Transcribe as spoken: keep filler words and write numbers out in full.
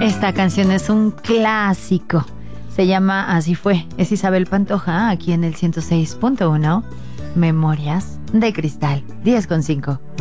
Esta canción es un clásico. Se llama Así fue. Es Isabel Pantoja aquí en el ciento seis punto uno. Memorias de Cristal. diez con cinco.